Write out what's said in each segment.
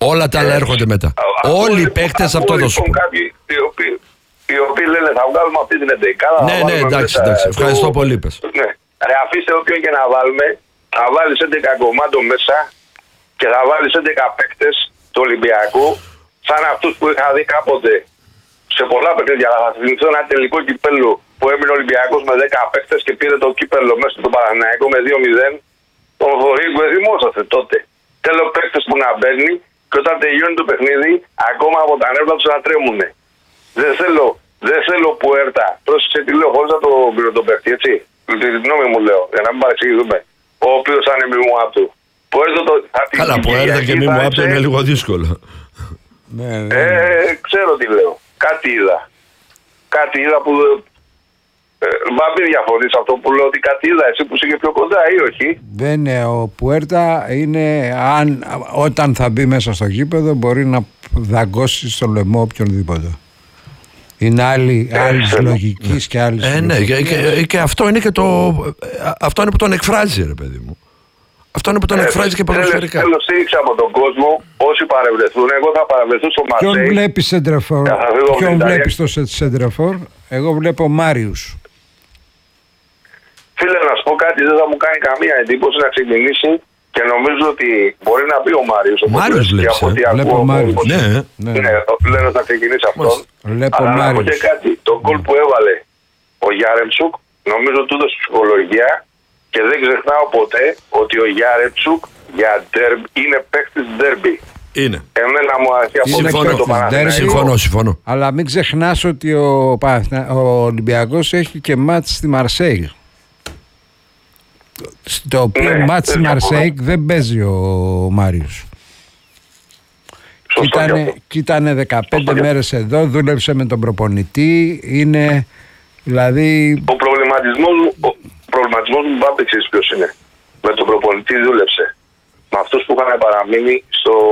Όλα τα άλλα έρχονται μετά. Όλοι οι παίκτες αυτό το σου πω. Οι οποίοι λένε θα βγάλουμε αυτή την 11. Ναι, εντάξει. Ευχαριστώ πολύ, πες. Ναι. Ρε, αφήστε όποιον και να βάλουμε, θα βάλεις 11 κομμάτων μέσα και θα βάλεις 11 παίκτες του Ολυμπιακού, σαν αυτούς που είχα δει κάποτε σε πολλά παιχνίδια. Θα θυμηθώ ένα τελικό κυπέλλο που έμεινε ο Ολυμπιακός με 10 παίκτες και πήρε το κύπελλο μέσα στο Παναθηναϊκό με 2-0. Τον Θορύγκο θυμόσαστε τότε. Θέλω παίκτες που να μπαίνει και όταν τελειώνει το παιχνίδι, ακόμα από τα νεύρα τους να τρέμουνε. Δεν θέλω Πουέρτα. Πρόσεξε τι λέω, χωρίς να το πήρω τον παίκτη, έτσι. Τη γνώμη μου λέω, για να μην παρεξηγηθούμε. Ο οποίος θα είναι μη μου απ' του. Καλά, Πουέρτα και μη μου απ' του είναι λίγο δύσκολο. Ξέρω τι λέω. Κάτι είδα που. Μα μην διαφωνείς αυτό που λέω, ότι κάτι είδα, εσύ που είσαι πιο κοντά ή όχι. Δεν είναι. Ο Πουέρτα είναι, όταν θα μπει μέσα στο γήπεδο, μπορεί να δαγκώσει στο λαιμό οποιονδήποτε. Είναι άλλη λογική και άλλη. Ναι, και αυτό είναι και αυτό είναι που τον εκφράζει, ρε παιδί μου. Αυτό είναι που τον εκφράζει και ποδοσφαιρικά. Θέλω στήριξη από τον κόσμο, όσοι παρευρεθούν. Εγώ θα παρευρεθώ στο Μαρσέη. Ποιον βλέπει σεντρεφόρ? Ποιον βλέπει στο σεντρεφόρ? Εγώ βλέπω Μάριους. Φίλε, να σου πω κάτι, δεν θα μου κάνει καμία εντύπωση να ξεκινήσει και νομίζω ότι μπορεί να μπει ο Μάριος. Μάριος βλέπεις, βλέπω Μάριος. Ναι, λένε να ξεκινήσει αυτόν. Βλέπω Αλλά να πω και κάτι, το γκολ που έβαλε ο Γιάρεμτσουκ, νομίζω του έδωσε ψυχολογία και δεν ξεχνάω ποτέ ότι ο Γιάρεμτσουκ είναι παίκτης ντέρμπι. Είναι. Εμένα μου αρέσει από το Παναθηναϊκό. Συμφωνώ. Αλλά μην ξεχνάς ότι ο Ολυμπιακός έχει και μάτς στη Μαρσέη. Στο οποίο μάτς στη Μαρσέη δεν παίζει ο Μάριος. Και ήταν 15 μέρες εδώ, δούλεψε με τον προπονητή. Είναι δηλαδή. Ο προβληματισμός μου πάντα ξέρεις ποιος είναι. Με τον προπονητή δούλεψε. Με αυτούς που είχαν παραμείνει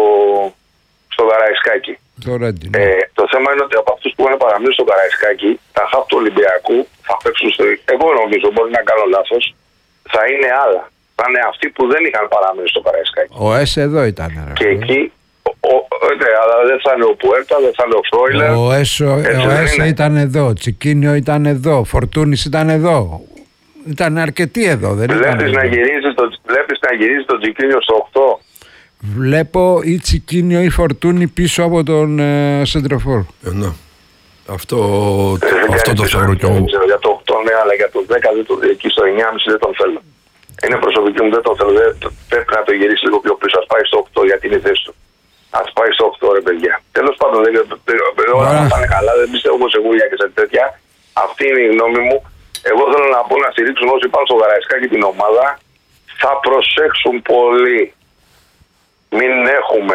στο Καραϊσκάκι. Το θέμα είναι ότι από αυτούς που είχαν παραμείνει στο Καραϊσκάκι, τα χαφ του Ολυμπιακού θα παίξουν εγώ νομίζω, μπορεί να κάνω λάθος, θα είναι άλλα. Θα είναι αυτοί που δεν είχαν παραμείνει στο Καραϊσκάκι. Ο ΕΣ εδώ ήταν. Και εκεί, αλλά δεν θα είναι ο Πουέρτα, δεν θα είναι ο Φρόιλερ. Ο ΕΣ ήταν εδώ, Τσικίνιο ήταν εδώ, Φορτούνης ήταν εδώ. Ήταν αρκετοί εδώ, δεν ήταν. Βλέπεις να γυρίζει το Τσικίνιο στο 8. Βλέπω ή Τσικίνιο ή Φορτούνη πίσω από τον σεντρεφόρ. Ναι. Αυτό το θεωρώ κι εγώ. Για το 8 ναι, αλλά για το 10 εκεί στο 9,5 δεν τον θέλω. Είναι προσωπική μου, δεν τον θέλω. Πρέπει να το γυρίσει λίγο πιο πίσω. Ας πάει στο 8 γιατί είναι η θέση του. Ας πάει στο 8 ρε παιδιά. Τέλος πάντων, όλα θα πάνε καλά. Δεν πιστεύω πως εγώ για και σε τέτοια. Αυτή είναι η γνώμη μου. Εγώ θέλω να πω να στηρίξουν όσοι πάνε στο Καραϊσκάκι την ομάδα. Θα προσέξουν πολύ. Μην έχουμε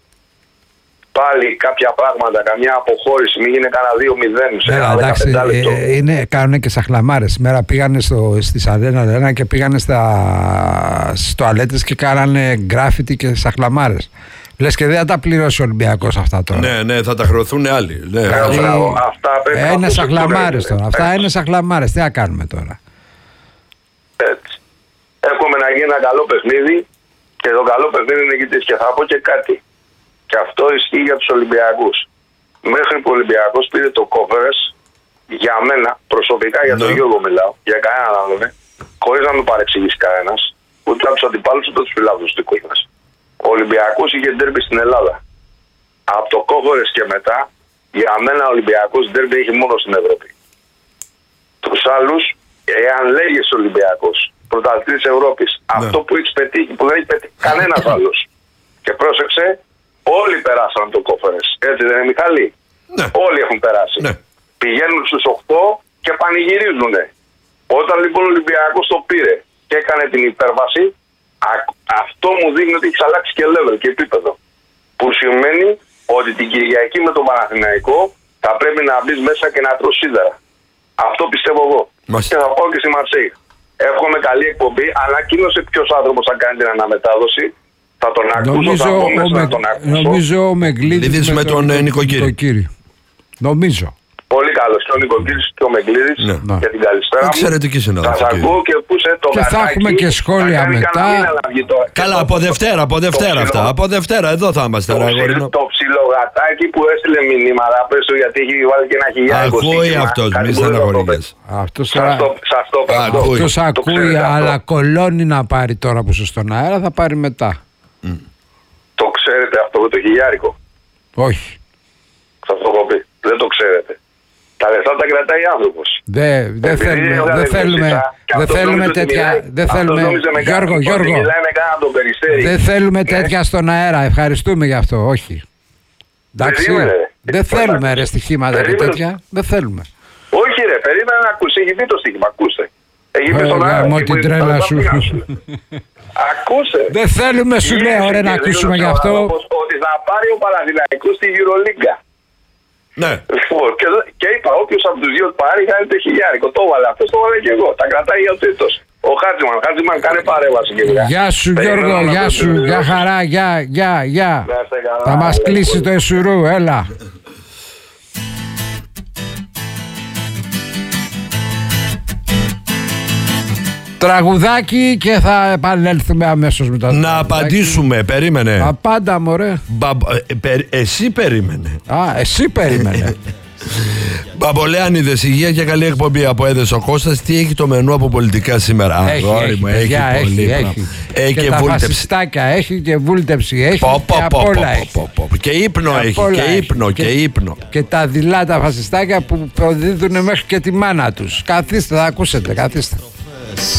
πάλι κάποια πράγματα, καμιά αποχώρηση, μην γίνει κανένα 2-0 σε 15 λεπτό. Κάνουν και σαχλαμάρες. Σήμερα πήγανε στις Αρένα και πήγανε στις τουαλέτες και κάνανε γκράφιτι και σαχλαμάρες. Λες και δεν θα τα πληρώσει ο Ολυμπιακός αυτά τώρα. Ναι, θα τα χρεωθούν άλλοι. Είναι σαχλαμάρες τώρα. Αυτά είναι σαχλαμάρες. Τι θα κάνουμε τώρα. Έτσι. Εύχομαι να γίνει ένα καλό παιχνίδι και το καλό παιχνίδι είναι νικητής. Και θα πω και κάτι. Και αυτό ισχύει για τους Ολυμπιακούς. Μέχρι που ο Ολυμπιακός πήρε το κόφερες, για μένα, προσωπικά για τον Γιώργο μιλάω, για κανέναν άλλον, χωρίς να με παρεξηγήσει κανένας, ούτε από τους αντιπάλους ούτε τους φιλάθλους του δικού μας. Ο Ολυμπιακός είχε ντέρμπι στην Ελλάδα. Από το κόφερες και μετά, για μένα ο Ολυμπιακός ντέρμπι έχει μόνο στην Ευρώπη. Τους άλλους, εάν λέγεις Ολυμπιακός, πρωταθλητής της Ευρώπης, αυτό που έχει πετύχει, που δεν έχει πετύχει κανένας άλλος. Και πρόσεξε, όλοι περάσαν το κόφερες. Έτσι δεν είναι, Μιχάλη? Ναι. Όλοι έχουν περάσει. Ναι. Πηγαίνουν στους 8 και πανηγυρίζουν. Όταν λοιπόν ο Ολυμπιακός το πήρε και έκανε την υπέρβαση, αυτό μου δείχνει ότι έχει αλλάξει και level και επίπεδο. Που σημαίνει ότι την Κυριακή με τον Παναθηναϊκό θα πρέπει να μπει μέσα και να τρως σίδερα. Αυτό πιστεύω εγώ. Και θα πάω και στη Μαρσέη. Εύχομαι καλή εκπομπή. Ανακοίνωσε ποιος άνθρωπος θα κάνει την αναμετάδοση. Θα τον ακούσω, νομίζω ο Μεγκλίδης με τον Νοικοκύρη. Νομίζω. Πολύ καλά. άλλος. Και ο Νικοκύρης και ο Μεγκλίδης για την καλησπέρα μου. Εξαιρετική συνάδελφοι. Σας ακούω και πούσε το Και θα έχουμε και σχόλια μετά. Καλά, από Δευτέρα αυτά. Από Δευτέρα, εδώ θα είμαστε. Το ψιλογατάκι που έστειλε μηνύματα, πες του, γιατί έχει βάλει και ένα χιλιάρικο. Ακούει αυτός, μη στεναχωρείς. Αυτός ακούει, αλλά κολώνει να πάρει τώρα που είσαι στον αέρα, θα πάρει μετά. Το ξέρετε αυτό το χιλιάρικο? Όχι. Σας το έχω πει. Δεν το ξέρετε. Τα λεφτά τα κρατάει άνθρωπος. Δεν θέλουμε τέτοια. Γιώργο. Δεν θέλουμε τέτοια στον αέρα. Ευχαριστούμε γι' αυτό. Όχι. Εντάξει. Δεν θέλουμε ρε στοιχήματα και τέτοια. Δεν θέλουμε. Όχι ρε, περίμενα να ακούσει. Έχει πει το στοίχημα. Ακούστε. Έχει πει στον αέρα. Μόνο την τρέλα σου. Ακούσε. Δεν θέλουμε, σου λέω, ρε, να ακούσουμε γι' αυτό. Ότι θα πάρει ο Παναθηναϊκός στη Euroliga. Ναι. Και είπα, όποιος από τους δύο πάρει, κάνει το χιλιάρικο. Το έβαλε αυτός, το έβαλε και εγώ. Τα κρατάει ο τρίτος. Ο Χάτζημαν, κάνε παρέμβαση και βγάλει. Γεια σου, Γιώργο, γεια σου. Γεια χαρά, γεια. Θα μας κλείσει το Εσουρού, έλα. Τραγουδάκι και θα επανέλθουμε αμέσως μετά. Να απαντήσουμε, περίμενε. Απάντα, μωρέ. Εσύ περίμενε. Εσύ περίμενε. Μπαμπολέανιδες, υγεία και καλή εκπομπή από Έδες ο Κώστας. Τι έχει το μενού από πολιτικά σήμερα? Έχει και τα φασιστάκια, έχει και βούλτεψη, έχει και απ' όλα έχει. Και ύπνο έχει, και ύπνο. Και τα δειλά τα φασιστάκια που προδίδουν μέχρι και τη μάνα τους. Καθίστε, θα ακούσετε, καθίστε.